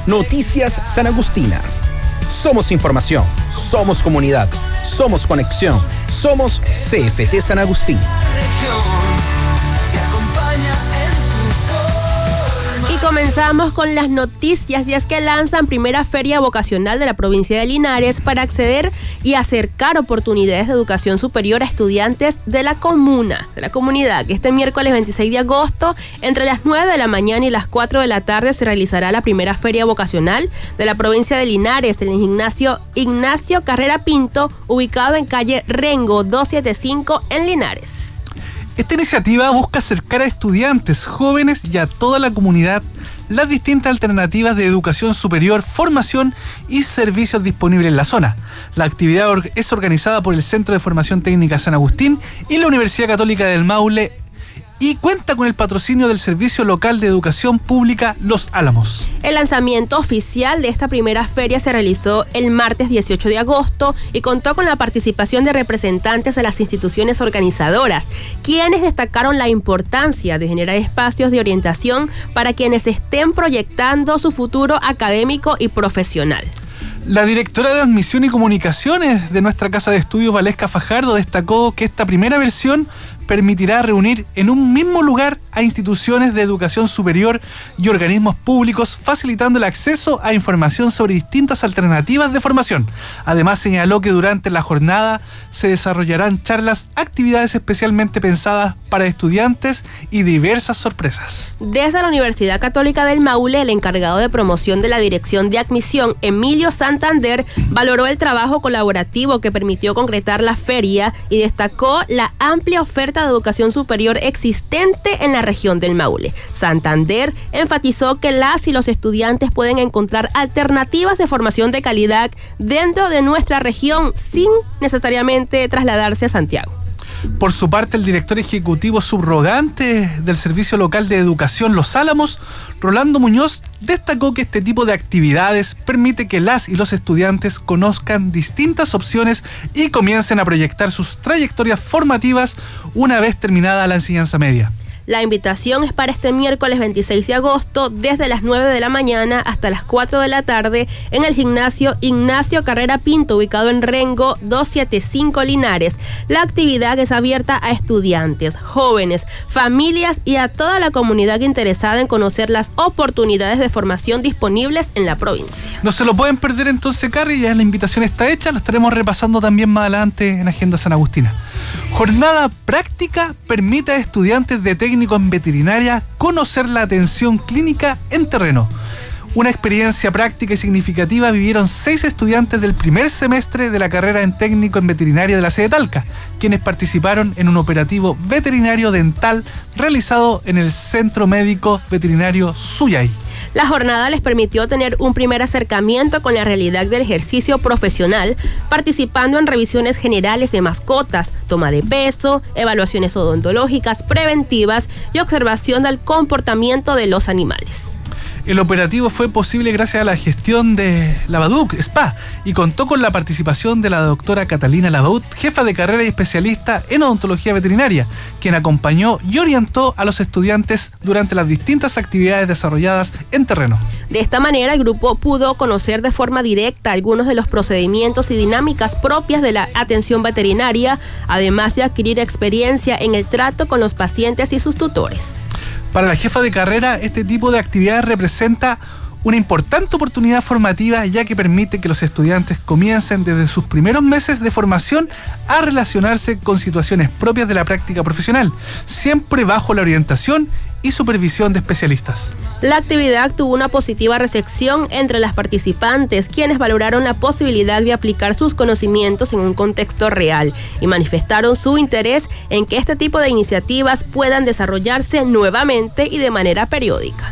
Noticias San Agustinas. Somos información, somos comunidad, somos conexión, somos CFT San Agustín. Y comenzamos con las noticias, y es que lanzan primera feria vocacional de la provincia de Linares para acceder y acercar oportunidades de educación superior a estudiantes de la comunidad, que este miércoles 26 de agosto, entre las 9 de la mañana y las 4 de la tarde, se realizará la primera feria vocacional de la provincia de Linares en el gimnasio Ignacio Carrera Pinto, ubicado en calle Rengo 275 en Linares. Esta iniciativa busca acercar a estudiantes, jóvenes y a toda la comunidad las distintas alternativas de educación superior, formación y servicios disponibles en la zona. La actividad es organizada por el Centro de Formación Técnica San Agustín y la Universidad Católica del Maule y cuenta con el patrocinio del Servicio Local de Educación Pública Los Álamos. El lanzamiento oficial de esta primera feria se realizó el martes 18 de agosto y contó con la participación de representantes de las instituciones organizadoras, quienes destacaron la importancia de generar espacios de orientación para quienes estén proyectando su futuro académico y profesional. La directora de Admisión y Comunicaciones de nuestra Casa de Estudios, Valesca Fajardo, destacó que esta primera versión permitirá reunir en un mismo lugar a instituciones de educación superior y organismos públicos, facilitando el acceso a información sobre distintas alternativas de formación. Además, señaló que durante la jornada se desarrollarán charlas, actividades especialmente pensadas para estudiantes y diversas sorpresas. Desde la Universidad Católica del Maule, el encargado de promoción de la Dirección de Admisión, Emilio Santander, valoró el trabajo colaborativo que permitió concretar la feria y destacó la amplia oferta de educación superior existente en la región del Maule. Santander enfatizó que las y los estudiantes pueden encontrar alternativas de formación de calidad dentro de nuestra región sin necesariamente trasladarse a Santiago. Por su parte, el director ejecutivo subrogante del Servicio Local de Educación Los Álamos, Rolando Muñoz, destacó que este tipo de actividades permite que las y los estudiantes conozcan distintas opciones y comiencen a proyectar sus trayectorias formativas una vez terminada la enseñanza media. La invitación es para este miércoles 26 de agosto desde las 9 de la mañana hasta las 4 de la tarde en el gimnasio Ignacio Carrera Pinto, ubicado en Rengo 275 Linares. La actividad es abierta a estudiantes, jóvenes, familias y a toda la comunidad interesada en conocer las oportunidades de formación disponibles en la provincia. No se lo pueden perder entonces, Carrie, ya la invitación está hecha, la estaremos repasando también más adelante en Agenda San Agustina. Jornada práctica permite a estudiantes de técnico en veterinaria conocer la atención clínica en terreno. Una experiencia práctica y significativa vivieron 6 estudiantes del primer semestre de la carrera en técnico en veterinaria de la sede Talca, quienes participaron en un operativo veterinario dental realizado en el Centro Médico Veterinario Suyay. La jornada les permitió tener un primer acercamiento con la realidad del ejercicio profesional, participando en revisiones generales de mascotas, toma de peso, evaluaciones odontológicas preventivas y observación del comportamiento de los animales. El operativo fue posible gracias a la gestión de Labaduc Spa y contó con la participación de la doctora Catalina Labaud, jefa de carrera y especialista en odontología veterinaria, quien acompañó y orientó a los estudiantes durante las distintas actividades desarrolladas en terreno. De esta manera, el grupo pudo conocer de forma directa algunos de los procedimientos y dinámicas propias de la atención veterinaria, además de adquirir experiencia en el trato con los pacientes y sus tutores. Para la jefa de carrera, este tipo de actividades representa una importante oportunidad formativa, ya que permite que los estudiantes comiencen desde sus primeros meses de formación a relacionarse con situaciones propias de la práctica profesional, siempre bajo la orientación y supervisión de especialistas. La actividad tuvo una positiva recepción entre las participantes, quienes valoraron la posibilidad de aplicar sus conocimientos en un contexto real y manifestaron su interés en que este tipo de iniciativas puedan desarrollarse nuevamente y de manera periódica.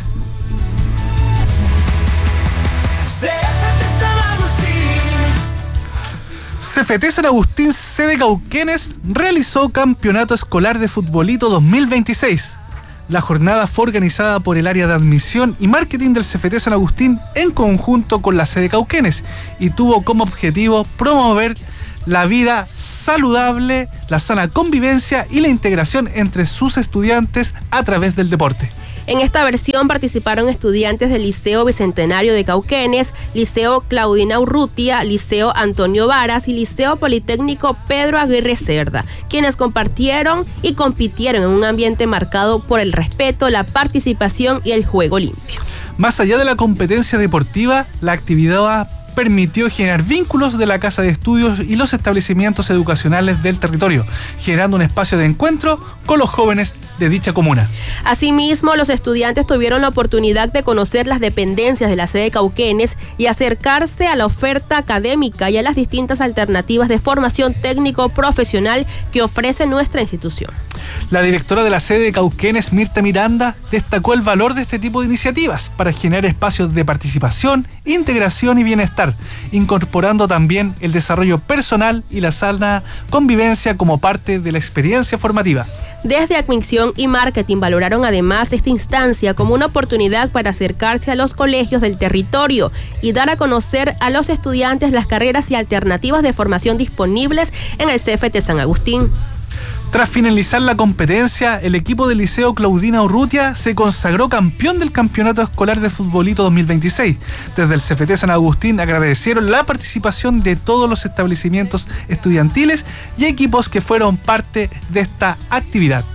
CFT San Agustín, sede Cauquenes, realizó Campeonato Escolar de Futbolito 2026. La jornada fue organizada por el área de admisión y marketing del CFT San Agustín en conjunto con la sede Cauquenes y tuvo como objetivo promover la vida saludable, la sana convivencia y la integración entre sus estudiantes a través del deporte. En esta versión participaron estudiantes del Liceo Bicentenario de Cauquenes, Liceo Claudina Urrutia, Liceo Antonio Varas y Liceo Politécnico Pedro Aguirre Cerda, quienes compartieron y compitieron en un ambiente marcado por el respeto, la participación y el juego limpio. Más allá de la competencia deportiva, la actividad permitió generar vínculos de la Casa de Estudios y los establecimientos educacionales del territorio, generando un espacio de encuentro con los jóvenes de dicha comuna. Asimismo, los estudiantes tuvieron la oportunidad de conocer las dependencias de la sede Cauquenes y acercarse a la oferta académica y a las distintas alternativas de formación técnico-profesional que ofrece nuestra institución. La directora de la sede de Cauquenes, Mirta Miranda, destacó el valor de este tipo de iniciativas para generar espacios de participación, integración y bienestar, incorporando también el desarrollo personal y la sana convivencia como parte de la experiencia formativa. Desde Admisión y Marketing valoraron además esta instancia como una oportunidad para acercarse a los colegios del territorio y dar a conocer a los estudiantes las carreras y alternativas de formación disponibles en el CFT San Agustín. Tras finalizar la competencia, el equipo del Liceo Claudina Urrutia se consagró campeón del Campeonato Escolar de Futbolito 2026. Desde el CFT San Agustín agradecieron la participación de todos los establecimientos estudiantiles y equipos que fueron parte de esta actividad.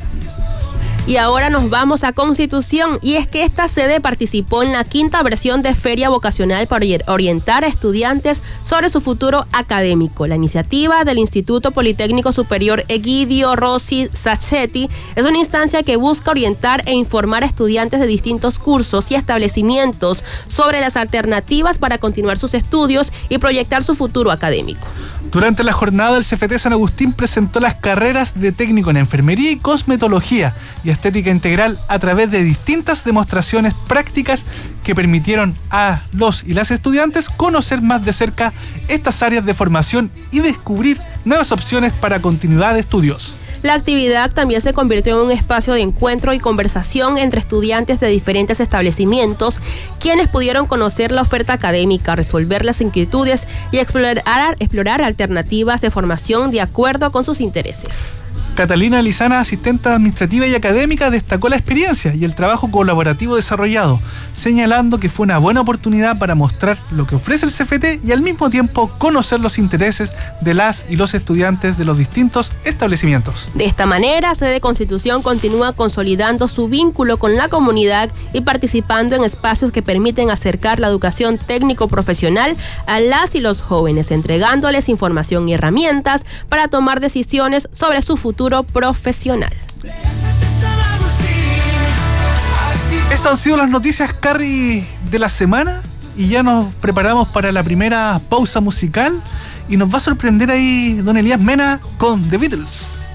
Y ahora nos vamos a Constitución, y es que esta sede participó en la 5ª versión de Feria Vocacional para orientar a estudiantes sobre su futuro académico. La iniciativa del Instituto Politécnico Superior Egidio Rossi Sacchetti es una instancia que busca orientar e informar a estudiantes de distintos cursos y establecimientos sobre las alternativas para continuar sus estudios y proyectar su futuro académico. Durante la jornada, el CFT San Agustín presentó las carreras de técnico en enfermería y cosmetología y estética integral a través de distintas demostraciones prácticas que permitieron a los y las estudiantes conocer más de cerca estas áreas de formación y descubrir nuevas opciones para continuidad de estudios. La actividad también se convirtió en un espacio de encuentro y conversación entre estudiantes de diferentes establecimientos, quienes pudieron conocer la oferta académica, resolver las inquietudes y explorar alternativas de formación de acuerdo con sus intereses. Catalina Lizana, asistente administrativa y académica, destacó la experiencia y el trabajo colaborativo desarrollado, señalando que fue una buena oportunidad para mostrar lo que ofrece el CFT y al mismo tiempo conocer los intereses de las y los estudiantes de los distintos establecimientos. De esta manera, Sede Constitución continúa consolidando su vínculo con la comunidad y participando en espacios que permiten acercar la educación técnico-profesional a las y los jóvenes, entregándoles información y herramientas para tomar decisiones sobre su futuro profesional. Esas han sido las noticias, Carrie, de la semana, y ya nos preparamos para la primera pausa musical y nos va a sorprender ahí don Elías Mena con The Beatles.